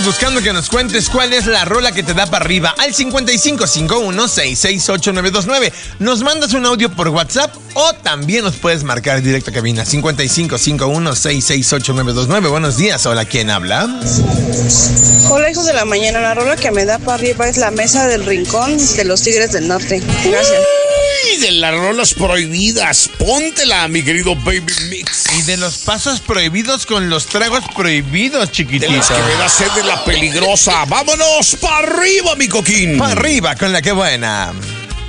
buscando que nos cuentes cuál es la rola que te da para arriba al 5551-668-929. Nos mandas un audio por WhatsApp o también nos puedes marcar directo a cabina 5551-668-929. Buenos días, hola, ¿quién habla? Hola, hijos de la mañana. La rola que me da para arriba es La Mesa del Rincón de los Tigres del Norte. Gracias. Y de las rolas prohibidas, póntela, mi querido Baby Mix. Y de los pasos prohibidos con los tragos prohibidos, chiquitito. De las que me da sed de la peligrosa. ¡Vámonos para arriba, mi coquín! Para arriba con la que buena.